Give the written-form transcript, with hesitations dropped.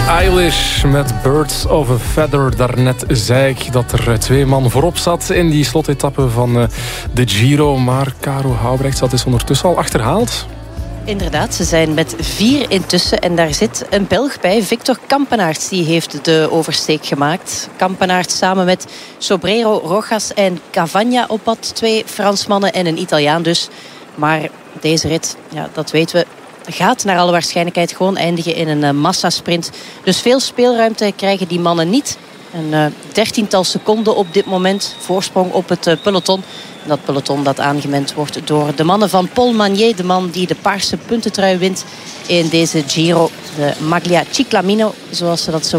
Eilish met Birds of a Feather. Daarnet zei ik dat er 2 man voorop zat in die slotetappe van de Giro. Maar Caro Haubrechts, dat is ondertussen al achterhaald. Inderdaad, ze zijn met 4 intussen. En daar zit een Belg bij, Victor Kampenaerts. Die heeft de oversteek gemaakt. Kampenaerts samen met Sobrero, Rojas en Cavagna op pad. 2 Fransmannen en een Italiaan dus. Maar deze rit, ja, dat weten we, gaat naar alle waarschijnlijkheid gewoon eindigen in een massasprint. Dus veel speelruimte krijgen die mannen niet. Een 13-tal seconden op dit moment. Voorsprong op het peloton. En dat peloton dat aangemend wordt door de mannen van Paul Magnier. De man die de paarse puntentrui wint in deze Giro. De Maglia Ciclamino, zoals ze dat zo